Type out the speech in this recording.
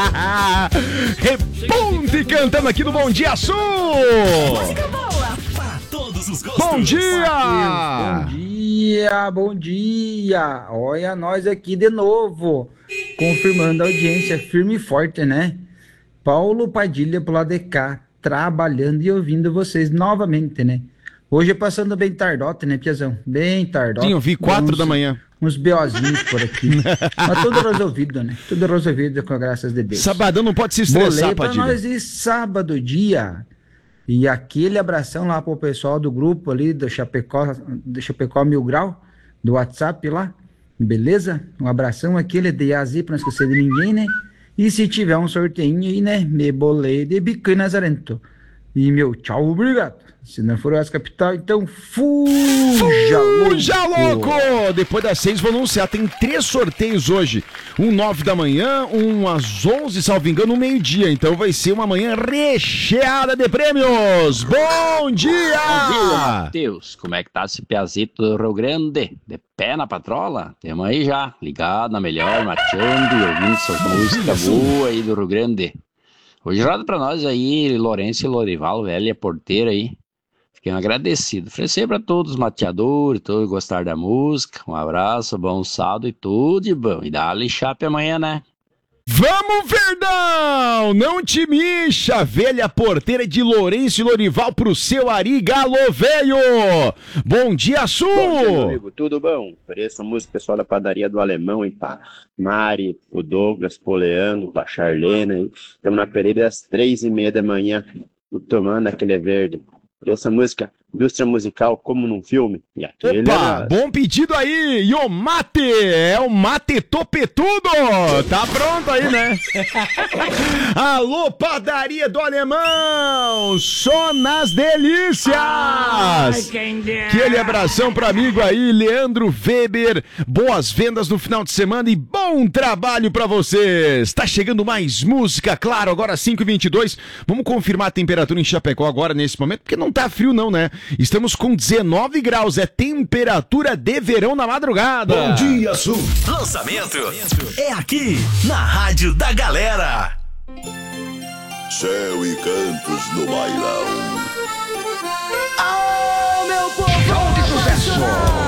Reponte cantando aqui no Bom Dia Sul. Música boa pra todos os gostos. Bom dia! Bom dia, bom dia. Olha nós aqui de novo, confirmando a audiência firme e forte, né? Paulo Padilha pro lado de cá, trabalhando e ouvindo vocês novamente, né? Hoje passando bem tardote, né, Piazão? Bem tardote. Sim, eu vi 4 da manhã. Uns BOzinhos por aqui. Mas tudo resolvido, né? Tudo resolvido com a graças de Deus. Sabadão não pode se estressar, Bolei pra Padilha. nós ir sábado dia. E aquele abração lá pro pessoal do grupo ali do Chapecó Mil Grau, do WhatsApp lá. Beleza? Um abração aquele de Azi pra não esquecer de ninguém, né? E se tiver um sorteio aí, né? Me bolei de Bico e Nazarento. E meu tchau, obrigado. Se não for essa capital, então fuja louco! Depois das 6 vou anunciar, tem 3 sorteios hoje. Um 9 da manhã, um às 11, salvo engano, um meio-dia. Então vai ser uma manhã recheada de prêmios. Bom dia! Bom dia, Matheus. Como é que tá esse piazito do Rio Grande? De pé na patrola? Temos aí já, ligado na melhor, marchando e ouvindo essas músicas boas aí do Rio Grande. Hoje roda pra nós aí, Lourenço e Lorival, velha porteira aí. Fiquei agradecido. Oferecer para todos os mateadores, todos que gostaram da música. Um abraço, bom sábado e tudo de bom. E dá-lhe chape amanhã, né? Vamos, Verdão! Não te mixa, velha porteira de Lourenço e Lorival pro seu Ari Galo Velho! Bom dia, Sul! Bom dia, meu amigo, tudo bom? Ofereço a música pessoal da padaria do Alemão, hein, pá? Mari, o Douglas, o Leandro, a Charlene, estamos na Pereira às 3h30 da manhã, tomando aquele verde. Essa música, indústria musical como num filme. E opa, bom pedido aí! E o mate, é o mate topetudo! Tá pronto aí, né? Alô, padaria do Alemão! Só nas delícias! Aquele abração pro amigo aí, Leandro Weber. Boas vendas no final de semana e bom trabalho pra vocês! Tá chegando mais música, claro, agora 5h22. Vamos confirmar a temperatura em Chapecó agora, nesse momento, porque não tá frio não, né? Estamos com 19 graus, é temperatura de verão na madrugada. Bom dia, Sul. Lançamento é aqui, na Rádio da Galera. Céu e cantos no bailão.